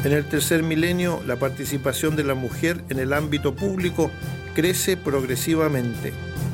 En el tercer milenio, la participación de la mujer en el ámbito público crece progresivamente.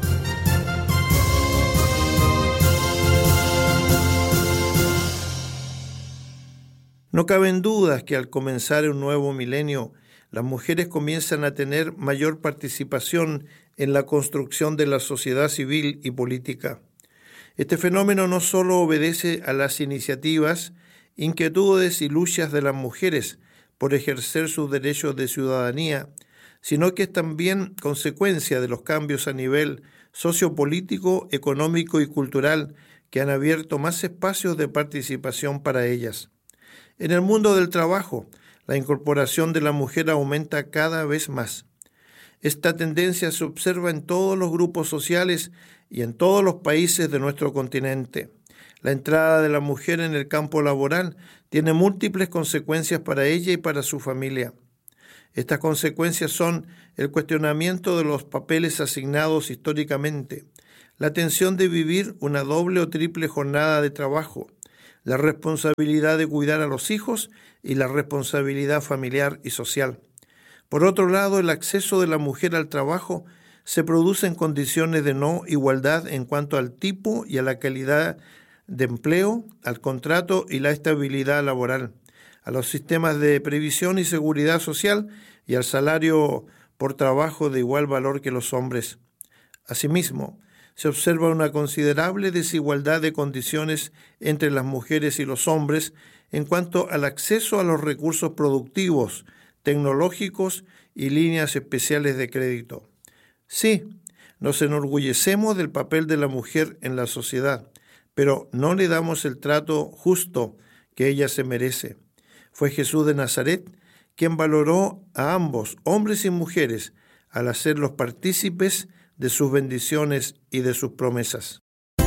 No caben dudas que al comenzar un nuevo milenio, las mujeres comienzan a tener mayor participación en la construcción de la sociedad civil y política. Este fenómeno no solo obedece a las iniciativas, inquietudes y luchas de las mujeres por ejercer sus derechos de ciudadanía, sino que es también consecuencia de los cambios a nivel sociopolítico, económico y cultural que han abierto más espacios de participación para ellas. En el mundo del trabajo, la incorporación de la mujer aumenta cada vez más. Esta tendencia se observa en todos los grupos sociales y en todos los países de nuestro continente. La entrada de la mujer en el campo laboral tiene múltiples consecuencias para ella y para su familia. Estas consecuencias son el cuestionamiento de los papeles asignados históricamente, la tensión de vivir una doble o triple jornada de trabajo, la responsabilidad de cuidar a los hijos y la responsabilidad familiar y social. Por otro lado, el acceso de la mujer al trabajo se produce en condiciones de no igualdad en cuanto al tipo y a la calidad de empleo, al contrato y la estabilidad laboral, a los sistemas de previsión y seguridad social y al salario por trabajo de igual valor que los hombres. Asimismo, se observa una considerable desigualdad de condiciones entre las mujeres y los hombres en cuanto al acceso a los recursos productivos, tecnológicos y líneas especiales de crédito. Sí, nos enorgullecemos del papel de la mujer en la sociedad, pero no le damos el trato justo que ella se merece. Fue Jesús de Nazaret quien valoró a ambos, hombres y mujeres, al hacerlos partícipes de sus bendiciones y de sus promesas.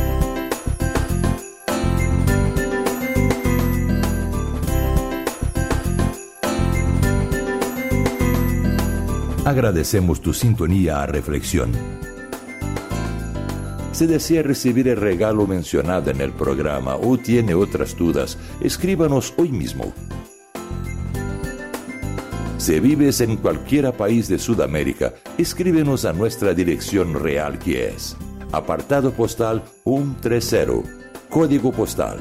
Agradecemos tu sintonía a Reflexión. Si desea recibir el regalo mencionado en el programa o tiene otras dudas, escríbanos hoy mismo. Si vives en cualquier país de Sudamérica, escríbenos a nuestra dirección real, que es apartado postal 130, código postal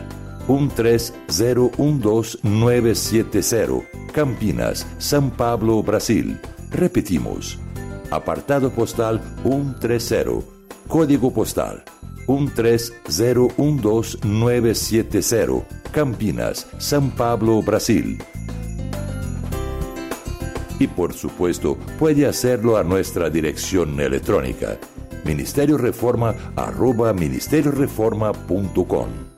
13012970, Campinas, São Paulo, Brasil. Repetimos, apartado postal 130, código postal 13012970, Campinas, São Paulo, Brasil. Y por supuesto, puede hacerlo a nuestra dirección electrónica, ministerioreforma@ministerioreforma.com.